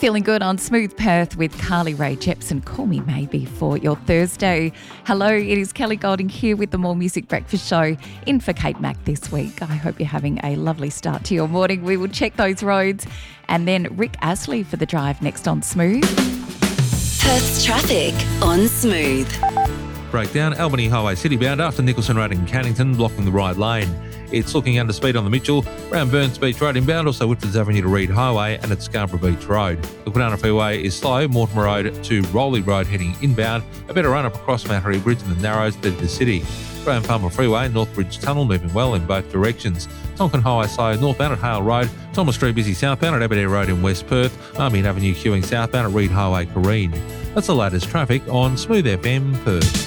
Feeling good on Smooth Perth with Carly Rae Jepsen. Call me maybe for your Thursday. Hello, it is Kelly Golding here with the More Music Breakfast Show in for Kate Mack this week. I hope you're having a lovely start to your morning. We will check those roads. And then Rick Astley for the drive next on Smooth. Perth's traffic on Smooth. Breakdown, Albany Highway Citybound after Nicholson Road in Cannington, blocking the right lane. It's looking under speed on the Mitchell, around Burns Beach Road inbound, also Whitfords Avenue to Reed Highway and at Scarborough Beach Road. The Kwinana Freeway is slow, Mortimer Road to Rowley Road heading inbound, a better run up across Mattery Bridge in the Narrows to the city. Graham Palmer Freeway, Northbridge Tunnel moving well in both directions. Tonkin Highway slow northbound at Hale Road, Thomas Street busy southbound at Aberdare Road in West Perth, Army Avenue queuing southbound at Reed Highway, Careen. That's the latest traffic on Smooth FM Perth.